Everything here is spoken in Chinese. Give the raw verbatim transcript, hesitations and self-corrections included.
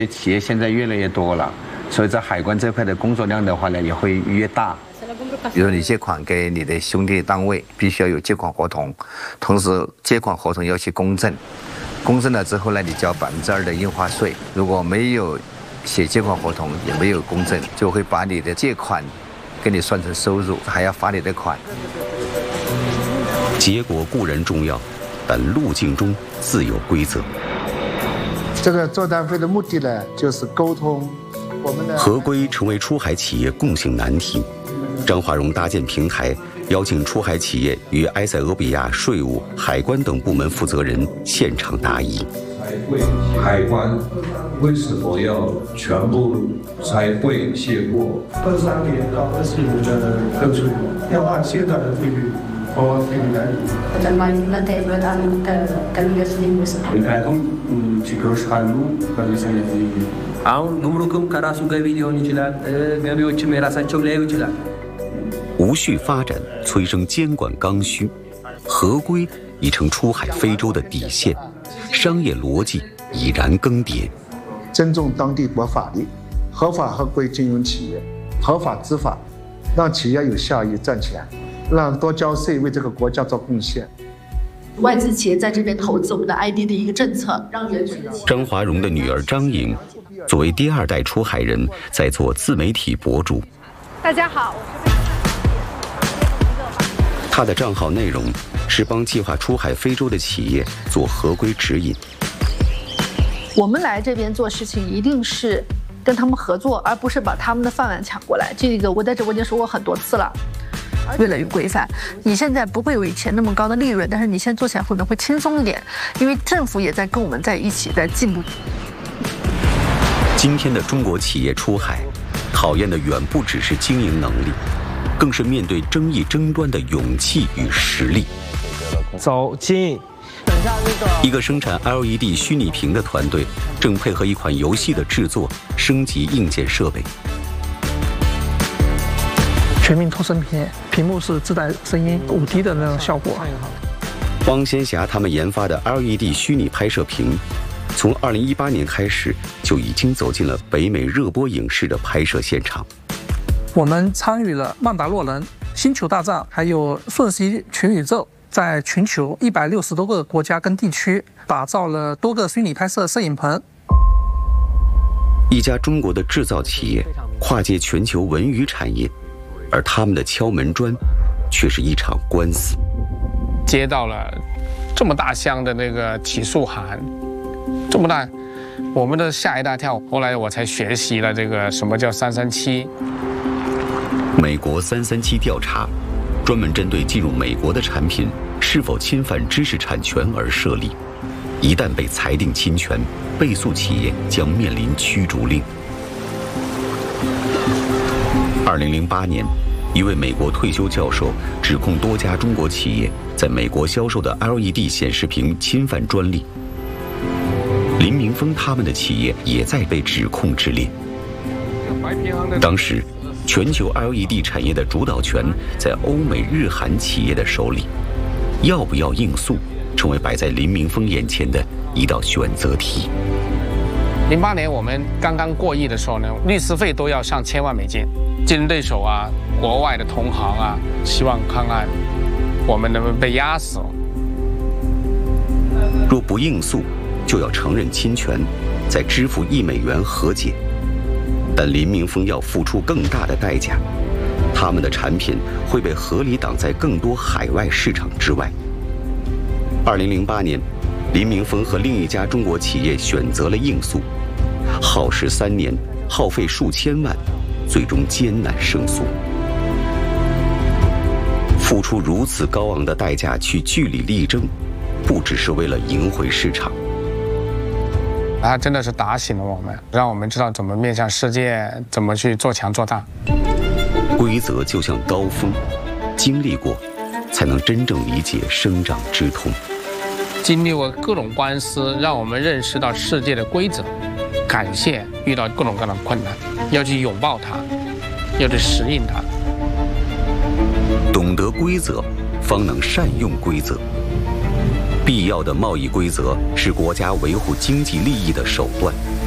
企业现在越来越多了，所以在海关这块的工作量的话呢，也会越大。 比如你借款给你的兄弟单位，必须要有借款合同，同时借款合同要去公证，公证了之后呢，你交百分之二的印花税。如果没有写借款合同，也没有公证，就会把你的借款给你算成收入，还要罚你的款。 结果固然重要，但路径中自有规则。 这个做单费的目的呢，就是沟通我们的合规成为出海企业共性难题。张华荣搭建平台，邀请出海企业与埃塞俄比亚税务、海关等部门负责人现场答疑。 财会、海关为什么要全部财会卸过？ 二三年到二四年的课税要按现在的费率和费率来理。ምክንያቱም ችግሮች ካሉ በዚህ አይነት አሁን ጉምሩክም ከራሱ ገቢ ሊሆን ይችላል፣ ገቢዎችም የራሳቸው ሊያዩ ይችላል። 无序发展催生监管刚需，合规已成出海非洲的底线，商业逻辑已然更迭。 尊重当地国法律，合法合规经营企业，合法执法，让企业有效益赚钱，让多交税为这个国家做贡献。 外资企业在这边投资我们的 I D 的一个政策，让人群张华荣的女儿张颖，作为第二代出海人，在做自媒体博主。 大家好，我是。 他的账号内容是帮计划出海非洲的企业做合规指引。 我们来这边做事情，一定是跟他们合作，而不是把他们的饭碗抢过来。这个我在直播间说过很多次了。越来越规范，你现在不会有以前那么高的利润，但是你现在做起来会能会轻松一点，因为政府也在跟我们在一起在进步。 今天的中国企业出海，考验的远不只是经营能力，更是面对争议争端的勇气与实力。 走近。 一个生产 L E D 虚拟屏的团队，正配合一款游戏的制作升级硬件设备。 全面透声屏，屏幕是自带声音五 D 的那种效果。 汪先霞他们研发的 L E D 虚拟拍摄屏，从二零一八年开始就已经走进了北美热播影视的拍摄现场。 我们参与了《曼达洛人》《星球大战》还有《瞬息全宇宙》，在全球一百六十多个国家跟地区打造了多个虚拟拍摄摄影棚。 一家中国的制造企业跨界全球文娱产业。而他们的敲门砖，却是一场官司。 接到了这么大箱的那个起诉函，这么大，我们的吓一大跳。后来我才学习了这个什么叫三三七。 美国三三七调查，专门针对进入美国的产品是否侵犯知识产权而设立。一旦被裁定侵权，被诉企业将面临驱逐令。二零零八年，一位美国退休教授指控多家中国企业在美国销售的 L E D 显示屏侵犯专利。林明峰他们的企业也在被指控之列。当时，全球 L E D 产业的主导权在欧美日韩企业的手里，要不要应诉，成为摆在林明峰眼前的一道选择题。 零八年我们刚刚过亿的时候呢，律师费都要上千万美金。竞争对手啊，国外的同行啊，希望看看我们能不能被压死。 若不应诉，就要承认侵权，再支付一美元和解。但林明峰要付出更大的代价，他们的产品会被合理挡在更多海外市场之外。二零零八年，林明峰和另一家中国企业选择了应诉，耗时三年，耗费数千万。最终艰难胜诉，付出如此高昂的代价去据理力争，不只是为了赢回市场。 他真的是打醒了我们，让我们知道怎么面向世界，怎么去做强做大。 规则就像刀锋，经历过，才能真正理解生长之痛。 经历过各种官司，让我们认识到世界的规则。感谢遇到各种各样的困难，要去拥抱它，要去适应它。 懂得规则，方能善用规则。必要的贸易规则是国家维护经济利益的手段。